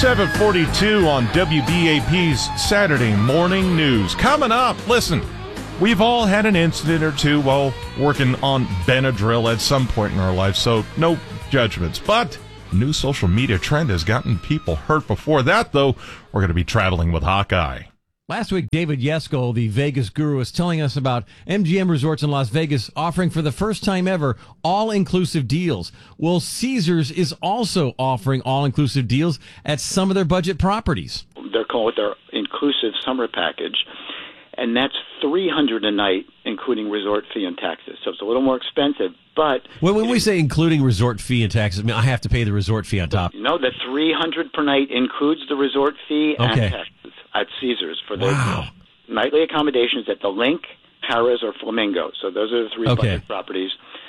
7:42 on WBAP's Saturday Morning News. Coming up, listen, we've all had an incident or two while working on Benadryl at some point in our life, so no judgments. But a new social media trend has gotten people hurt. Before that, though, we're going to be traveling with Hawkeye. Last week, David Yesko, the Vegas guru, was telling us about MGM Resorts in Las Vegas offering for the first time ever all-inclusive deals. Well, Caesars is also offering all-inclusive deals at some of their budget properties. They're called their inclusive summer package, and that's $300 a night, including resort fee and taxes. So it's a little more expensive, but... Well, when we say including resort fee and taxes, I mean, I have to pay the resort fee on top. No, the $300 per night includes the resort fee and taxes at Caesars for the nightly accommodations at the Link, Harrah's, or Flamingo. So those are the three budget properties.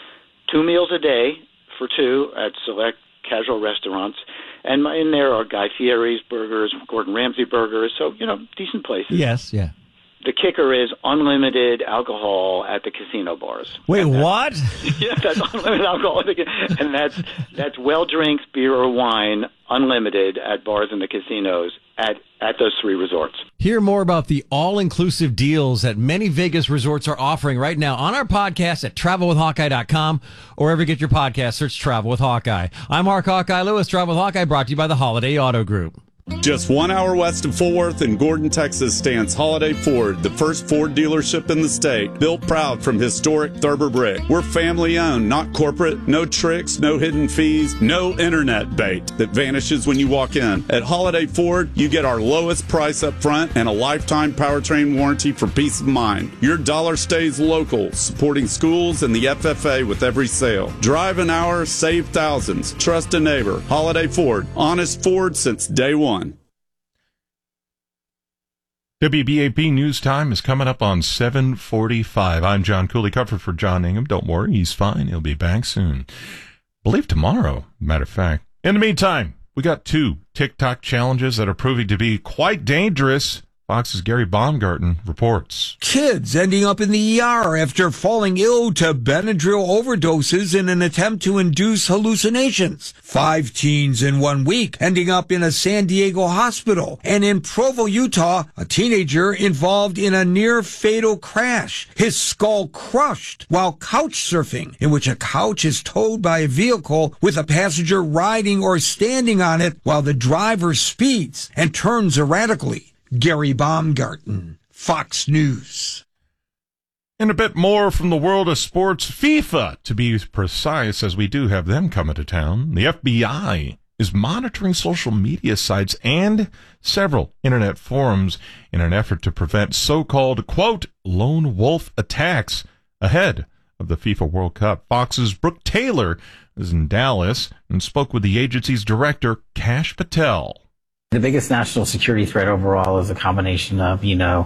2 meals a day for two at select casual restaurants. And in there are Guy Fieri's burgers, Gordon Ramsay burgers, so, decent places. Yes, yeah. The kicker is unlimited alcohol at the casino bars. Wait, what? Yeah, that's unlimited alcohol. And that's well drinks, beer or wine, unlimited at bars in the casinos at those three resorts. Hear more about the all-inclusive deals that many Vegas resorts are offering right now on our podcast at travelwithhawkeye.com or wherever you get your podcast. Search Travel with Hawkeye. I'm Mark Hawkeye Lewis. Travel with Hawkeye brought to you by the Holiday Auto Group. Just 1 hour west of Fort Worth in Gordon, Texas stands Holiday Ford, the first Ford dealership in the state, built proud from historic Thurber brick. We're family owned, not corporate, no tricks, no hidden fees, no internet bait that vanishes when you walk in. At Holiday Ford, you get our lowest price up front and a lifetime powertrain warranty for peace of mind. Your dollar stays local, supporting schools and the FFA with every sale. Drive an hour, save thousands. Trust a neighbor. Holiday Ford, honest Ford since day one. WBAP News Time is coming up on 7:45. I'm John Cooley, covered for John Ingham. Don't worry, he's fine. He'll be back soon. Believe tomorrow, matter of fact. In the meantime, we got 2 TikTok challenges that are proving to be quite dangerous. Fox's Gary Baumgarten reports. Kids ending up in the ER after falling ill to Benadryl overdoses in an attempt to induce hallucinations. 5 teens in 1 week ending up in a San Diego hospital. And in Provo, Utah, a teenager involved in a near-fatal crash. His skull crushed while couch surfing, in which a couch is towed by a vehicle with a passenger riding or standing on it while the driver speeds and turns erratically. Gary Baumgarten, Fox News. And a bit more from the world of sports. FIFA, to be precise, as we do have them coming to town. The FBI is monitoring social media sites and several internet forums in an effort to prevent so-called, quote, lone wolf attacks ahead of the FIFA World Cup. Fox's Brooke Taylor is in Dallas and spoke with the agency's director, Kash Patel. The biggest national security threat overall is a combination of,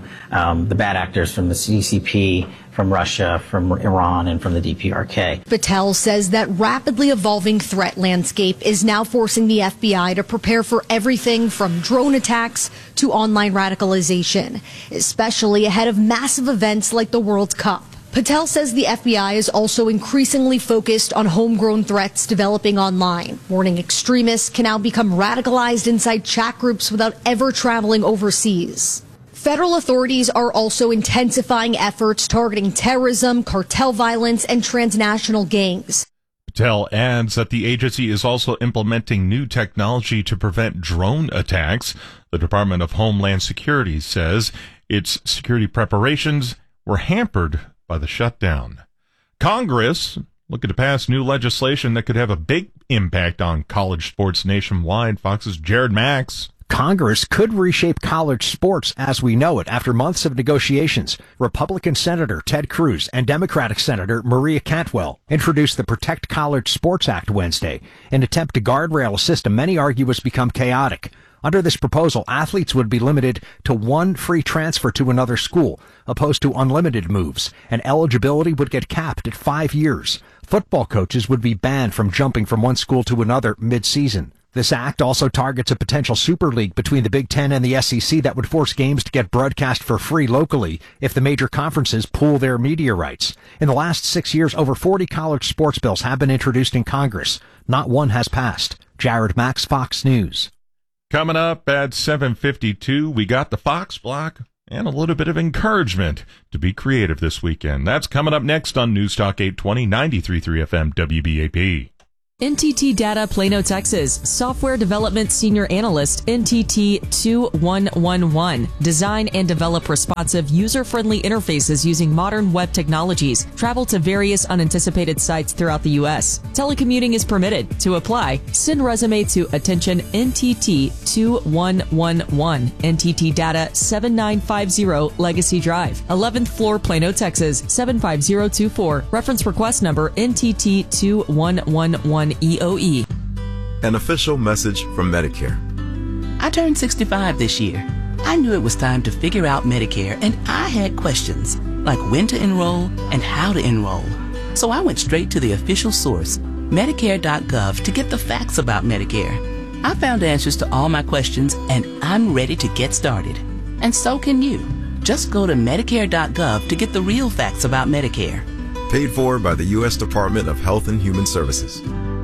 the bad actors from the CCP, from Russia, from Iran, and from the DPRK. Patel says that rapidly evolving threat landscape is now forcing the FBI to prepare for everything from drone attacks to online radicalization, especially ahead of massive events like the World Cup. Patel says the FBI is also increasingly focused on homegrown threats developing online, warning extremists can now become radicalized inside chat groups without ever traveling overseas. Federal authorities are also intensifying efforts targeting terrorism, cartel violence, and transnational gangs. Patel adds that the agency is also implementing new technology to prevent drone attacks. The Department of Homeland Security says its security preparations were hampered by the shutdown. Congress looking to pass new legislation that could have a big impact on college sports nationwide. Fox's Jared Max. Congress could reshape college sports as we know it after months of negotiations. Republican Senator Ted Cruz and Democratic Senator Maria Cantwell introduced the Protect College Sports Act Wednesday, an attempt to guardrail a system many argue has become chaotic. Under this proposal, athletes would be limited to 1 free transfer to another school, opposed to unlimited moves, and eligibility would get capped at 5 years. Football coaches would be banned from jumping from one school to another mid-season. This act also targets a potential super league between the Big Ten and the SEC that would force games to get broadcast for free locally if the major conferences pool their media rights. In the last 6 years, over 40 college sports bills have been introduced in Congress. Not one has passed. Jared Max, Fox News. Coming up at 7:52, we got the Fox Block and a little bit of encouragement to be creative this weekend. That's coming up next on News Talk 820, 93.3 FM WBAP. NTT Data, Plano, Texas. Software Development Senior Analyst, NTT 2111. Design and develop responsive, user-friendly interfaces using modern web technologies. Travel to various unanticipated sites throughout the U.S. Telecommuting is permitted. To apply, send resume to attention NTT 2111. NTT Data, 7950 Legacy Drive. 11th floor, Plano, Texas, 75024. Reference request number NTT 2111. EOE. An official message from Medicare. I turned 65 this year. I knew it was time to figure out Medicare, and I had questions, like when to enroll and how to enroll. So I went straight to the official source, Medicare.gov, to get the facts about Medicare. I found answers to all my questions, and I'm ready to get started. And so can you. Just go to Medicare.gov to get the real facts about Medicare. Paid for by the U.S. Department of Health and Human Services.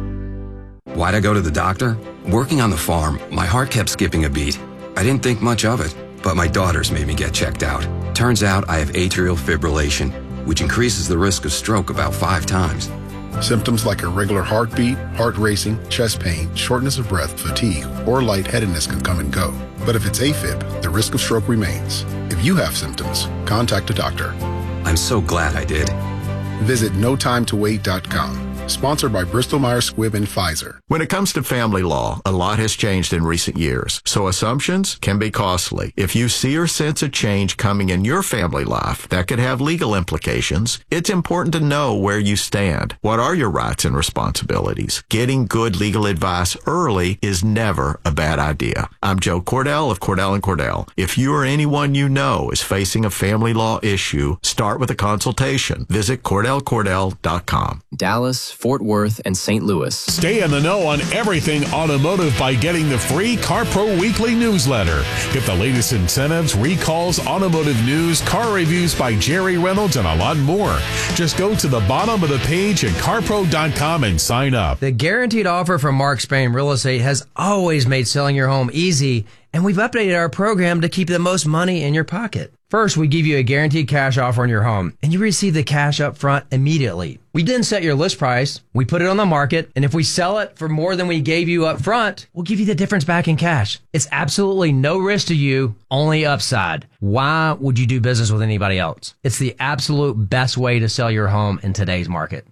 Why'd I go to the doctor? Working on the farm, my heart kept skipping a beat. I didn't think much of it, but my daughters made me get checked out. Turns out I have atrial fibrillation, which increases the risk of stroke about 5 times. Symptoms like irregular heartbeat, heart racing, chest pain, shortness of breath, fatigue, or lightheadedness can come and go. But if it's AFib, the risk of stroke remains. If you have symptoms, contact a doctor. I'm so glad I did. Visit notimetowait.com. Sponsored by Bristol-Myers Squibb and Pfizer. When it comes to family law, a lot has changed in recent years, so assumptions can be costly. If you see or sense a change coming in your family life that could have legal implications, it's important to know where you stand. What are your rights and responsibilities? Getting good legal advice early is never a bad idea. I'm Joe Cordell of Cordell & Cordell. If you or anyone you know is facing a family law issue, start with a consultation. Visit CordellCordell.com. Dallas, Fort Worth, and St. Louis. Stay in the know on everything automotive by getting the free CarPro Weekly newsletter. Get the latest incentives, recalls, automotive news, car reviews by Jerry Reynolds, and a lot more. Just go to the bottom of the page at carpro.com and sign up. The guaranteed offer from Mark Spain Real Estate has always made selling your home easy, and we've updated our program to keep the most money in your pocket. First, we give you a guaranteed cash offer on your home, and you receive the cash up front immediately. We then set your list price, we put it on the market, and if we sell it for more than we gave you up front, we'll give you the difference back in cash. It's absolutely no risk to you, only upside. Why would you do business with anybody else? It's the absolute best way to sell your home in today's market.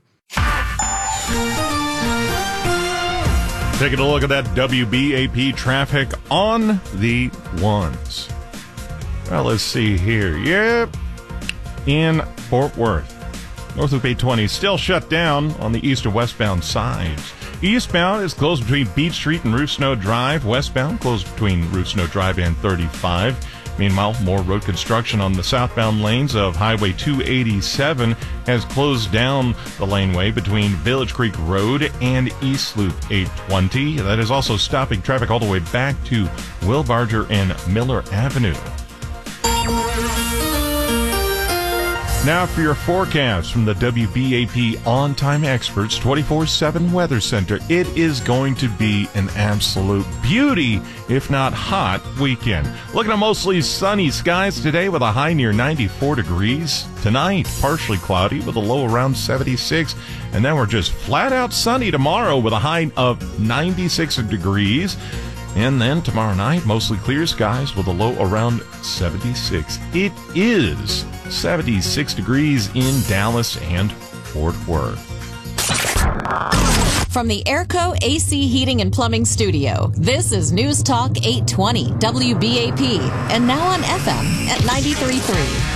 Taking a look at that WBAP traffic on the ones. Well, let's see here. Yep. In Fort Worth. North Loop 820 still shut down on the east and westbound sides. Eastbound is closed between Beach Street and Ruth Snow Drive. Westbound closed between Ruth Snow Drive and 35. Meanwhile, more road construction on the southbound lanes of Highway 287 has closed down the laneway between Village Creek Road and East Loop 820. That is also stopping traffic all the way back to Will Barger and Miller Avenue. Now for your forecast from the WBAP On-Time Experts 24/7 Weather Center. It is going to be an absolute beauty, if not hot, weekend. Looking at mostly sunny skies today with a high near 94 degrees. Tonight, partially cloudy with a low around 76. And then we're just flat out sunny tomorrow with a high of 96 degrees. And then tomorrow night, mostly clear skies with a low around 76. It is 76 degrees in Dallas and Fort Worth. From the Airco AC Heating and Plumbing Studio, this is News Talk 820 WBAP, and now on FM at 93.3.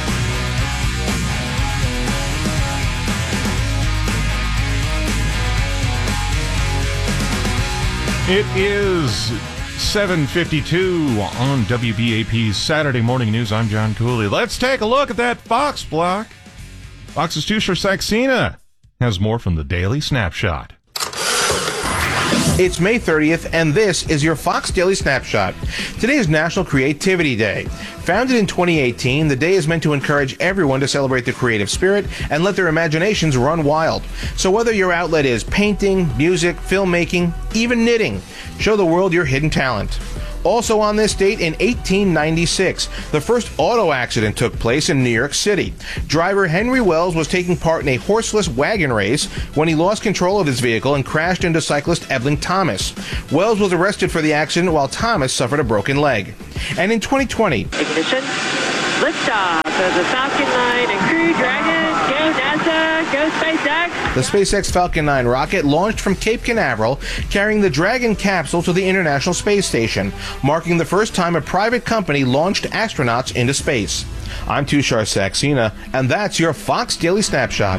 It is 7:52 on WBAP's Saturday Morning News. I'm John Cooley. Let's take a look at that Fox block. Fox's Tushar Saxena has more from the Daily Snapshot. It's May 30th, and this is your Fox Daily Snapshot. Today is National Creativity Day. Founded in 2018, the day is meant to encourage everyone to celebrate the creative spirit and let their imaginations run wild. So whether your outlet is painting, music, filmmaking, even knitting, show the world your hidden talent. Also on this date, in 1896, the first auto accident took place in New York City. Driver Henry Wells was taking part in a horseless wagon race when he lost control of his vehicle and crashed into cyclist Evelyn Thomas. Wells was arrested for the accident while Thomas suffered a broken leg. And in 2020... Ignition. Liftoff of the Falcon 9 and Crew Dragon. Go NASA. Go SpaceX. The SpaceX Falcon 9 rocket launched from Cape Canaveral, carrying the Dragon capsule to the International Space Station, marking the first time a private company launched astronauts into space. I'm Tushar Saxena, and that's your Fox Daily Snapshot.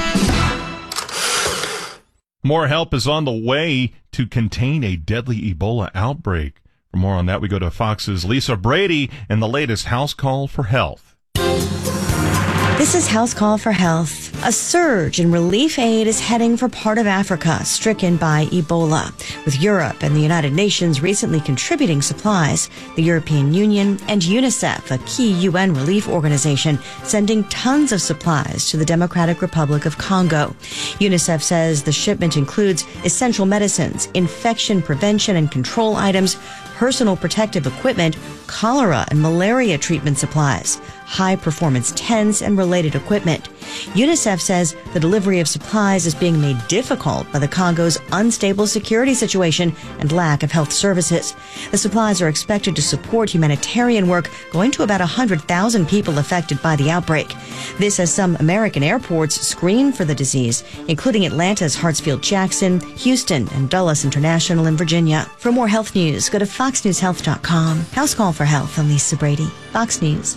More help is on the way to contain a deadly Ebola outbreak. For more on that, we go to Fox's Lisa Brady and the latest House Call for Health. This is House Call for Health. A surge in relief aid is heading for part of Africa stricken by Ebola, with Europe and the United Nations recently contributing supplies. The European Union and UNICEF, a key UN relief organization, sending tons of supplies to the Democratic Republic of Congo. UNICEF says the shipment includes essential medicines, infection prevention and control items, personal protective equipment, cholera and malaria treatment supplies, high-performance tents, and related equipment. UNICEF says the delivery of supplies is being made difficult by the Congo's unstable security situation and lack of health services. The supplies are expected to support humanitarian work going to about 100,000 people affected by the outbreak. This as some American airports screen for the disease, including Atlanta's Hartsfield-Jackson, Houston, and Dulles International in Virginia. For more health news, go to foxnewshealth.com. House Call for Health, I'm Lisa Brady, Fox News.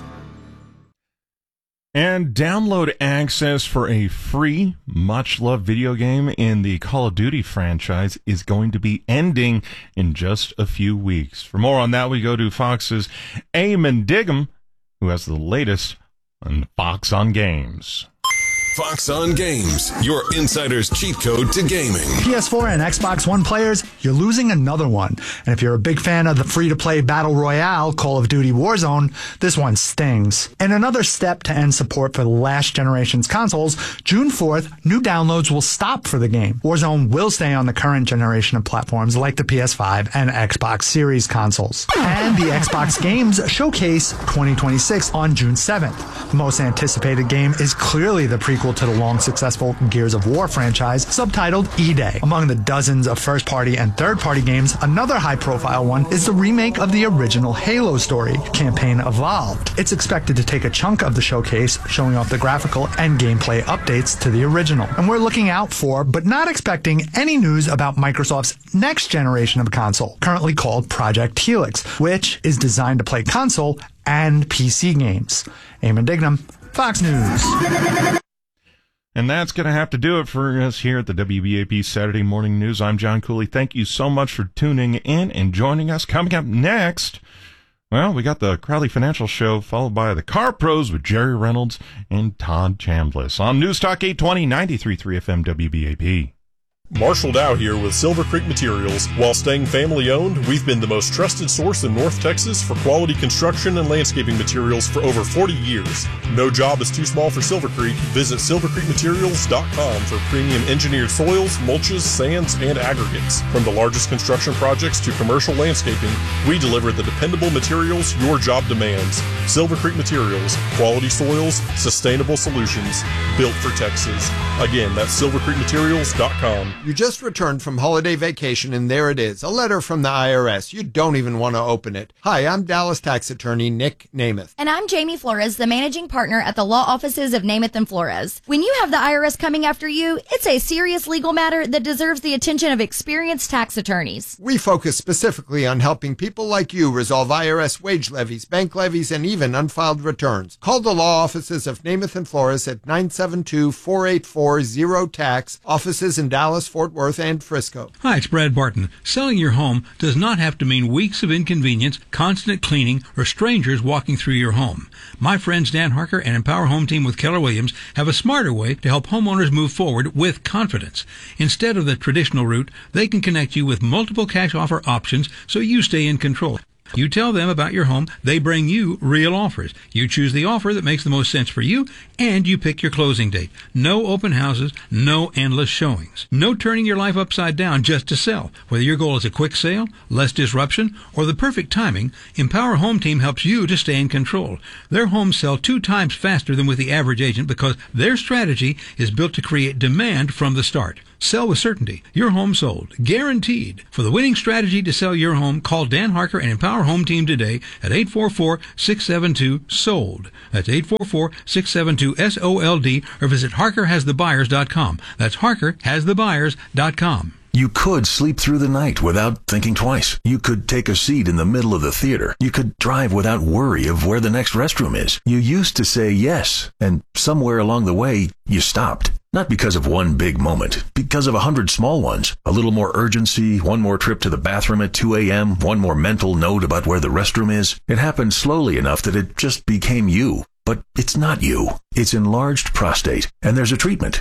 And download access for a free, much-loved video game in the Call of Duty franchise is going to be ending in just a few weeks. For more on that, we go to Fox's Eamon Diggum, who has the latest on Fox on Games. Fox on Games, your insider's cheat code to gaming. PS4 and Xbox One players, you're losing another one. And if you're a big fan of the free-to-play Battle Royale Call of Duty Warzone, this one stings. In another step to end support for the last generation's consoles, June 4th, new downloads will stop for the game. Warzone will stay on the current generation of platforms like the PS5 and Xbox Series consoles. And the Xbox Games Showcase 2026 on June 7th. The most anticipated game is clearly the prequel to the long successful Gears of War franchise, subtitled E-Day. Among the dozens of first-party and third-party games, another high-profile one is the remake of the original Halo story, Campaign Evolved. It's expected to take a chunk of the showcase, showing off the graphical and gameplay updates to the original. And we're looking out for, but not expecting, any news about Microsoft's next generation of console, currently called Project Helix, which is designed to play console and PC games. Eamon Dignam, Fox News. And that's going to have to do it for us here at the WBAP Saturday Morning News. I'm John Cooley. Thank you so much for tuning in and joining us. Coming up next, well, we got the Crowley Financial Show, followed by the Car Pros with Jerry Reynolds and Todd Chambliss on News Talk 820, 93.3 FM WBAP. Marshall Dow here with Silver Creek Materials. While staying family-owned, we've been the most trusted source in North Texas for quality construction and landscaping materials for over 40 years. No job is too small for Silver Creek. Visit silvercreekmaterials.com for premium engineered soils, mulches, sands, and aggregates. From the largest construction projects to commercial landscaping, we deliver the dependable materials your job demands. Silver Creek Materials, quality soils, sustainable solutions, built for Texas. Again, that's silvercreekmaterials.com. You just returned from holiday vacation and there it is, a letter from the IRS. You don't even want to open it. Hi, I'm Dallas tax attorney Nick Namath. And I'm Jamie Flores, the managing partner at the law offices of Namath and Flores. When you have the IRS coming after you, it's a serious legal matter that deserves the attention of experienced tax attorneys. We focus specifically on helping people like you resolve IRS wage levies, bank levies, and even unfiled returns. Call the law offices of Namath and Flores at 972-484-0TAX, offices in Dallas, Fort Worth, and Frisco. Hi, it's Brad Barton. Selling your home does not have to mean weeks of inconvenience, constant cleaning, or strangers walking through your home. My friends Dan Harker and Empower Home Team with Keller Williams have a smarter way to help homeowners move forward with confidence. Instead of the traditional route, they can connect you with multiple cash offer options so you stay in control. You tell them about your home, they bring you real offers. You choose the offer that makes the most sense for you, and you pick your closing date. No open houses, no endless showings. No turning your life upside down just to sell. Whether your goal is a quick sale, less disruption, or the perfect timing, Empower Home Team helps you to stay in control. Their homes sell 2 times faster than with the average agent because their strategy is built to create demand from the start. Sell with certainty. Your home sold. Guaranteed. For the winning strategy to sell your home, call Dan Harker and Empower Home Team today at 844-672-SOLD. That's 844-672-SOLD, or visit HarkerHasTheBuyers.com. That's HarkerHasTheBuyers.com. You could sleep through the night without thinking twice. You could take a seat in the middle of the theater. You could drive without worry of where the next restroom is. You used to say yes, and somewhere along the way, you stopped. Not because of one big moment, because of 100 small ones. A little more urgency, one more trip to the bathroom at 2 a.m., one more mental note about where the restroom is. It happened slowly enough that it just became you. But it's not you. It's enlarged prostate, and there's a treatment.